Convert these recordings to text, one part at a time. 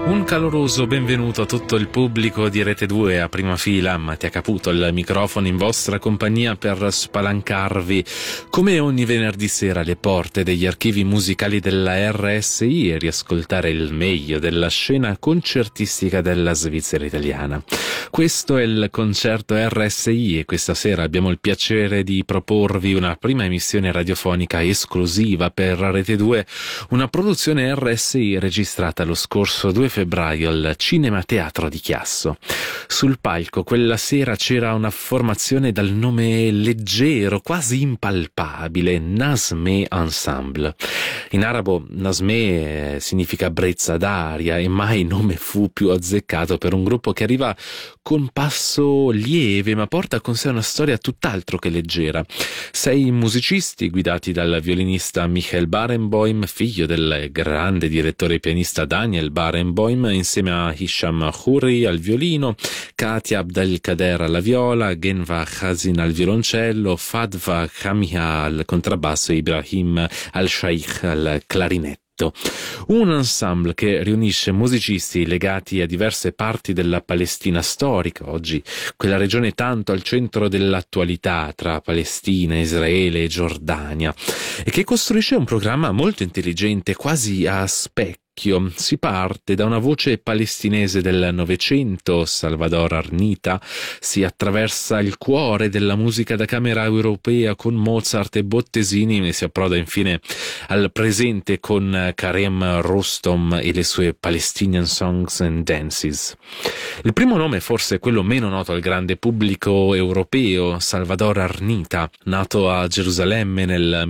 Un caloroso benvenuto a tutto il pubblico di Rete 2 a prima fila. Mattia Caputo al microfono in vostra compagnia per spalancarvi come ogni venerdì sera le porte degli archivi musicali della RSI e riascoltare il meglio della scena concertistica della Svizzera italiana. Questo è il concerto RSI e questa sera abbiamo il piacere di proporvi una prima emissione radiofonica esclusiva per Rete 2, una produzione RSI registrata lo scorso 2 febbraio al Cinema Teatro di Chiasso. Sul palco quella sera c'era una formazione dal nome leggero, quasi impalpabile, Nazmeh Ensemble. In arabo Nazmeh significa brezza d'aria e mai nome fu più azzeccato per un gruppo che arriva con passo lieve ma porta con sé una storia tutt'altro che leggera. 6 musicisti guidati dal violinista Michael Barenboim, figlio del grande direttore e pianista Daniel Barenboim, insieme a Hisham Khoury al violino, Katia Abdelkader alla viola, Genva Khazin al violoncello, Fadwa Khamiha al contrabbasso e Ibrahim al-Shaikh al clarinetto. Un ensemble che riunisce musicisti legati a diverse parti della Palestina storica, oggi quella regione tanto al centro dell'attualità tra Palestina, Israele e Giordania, e che costruisce un programma molto intelligente, quasi a specchio. Si parte da una voce palestinese del Novecento, Salvador Arnita, si attraversa il cuore della musica da camera europea con Mozart e Bottesini e si approda infine al presente con Karem Rostom e le sue Palestinian Songs and Dances. Il primo nome è forse quello meno noto al grande pubblico europeo, Salvador Arnita, nato a Gerusalemme nel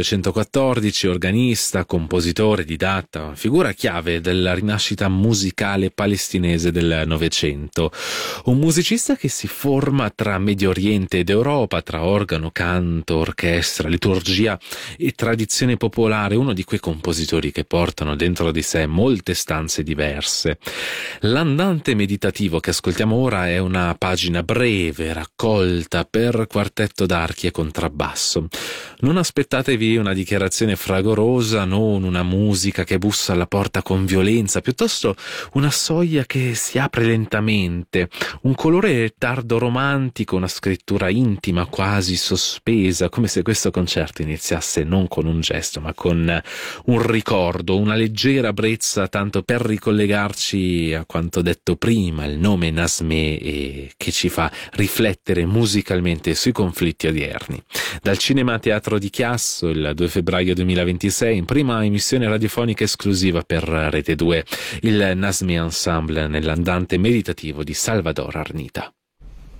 1914, organista, compositore, didatta, figura chiave della rinascita musicale palestinese del Novecento. Un musicista che si forma tra Medio Oriente ed Europa, tra organo, canto, orchestra, liturgia e tradizione popolare, uno di quei compositori che portano dentro di sé molte stanze diverse. L'andante meditativo che ascoltiamo ora è una pagina breve, raccolta per quartetto d'archi e contrabbasso. Non aspettatevi una dichiarazione fragorosa, non una musica che bussa alla porta con violenza, piuttosto una soglia che si apre lentamente, un colore tardo romantico, una scrittura intima, quasi sospesa, come se questo concerto iniziasse non con un gesto, ma con un ricordo, una leggera brezza, tanto per ricollegarci a quanto detto prima, il nome Nazmeh, che ci fa riflettere musicalmente sui conflitti odierni. Dal Cinema Teatro di Chiasso, il 2 febbraio 2026, in prima emissione radiofonica esclusiva per Rete 2, il Nazmeh Ensemble nell'andante meditativo di Salvador Arnita.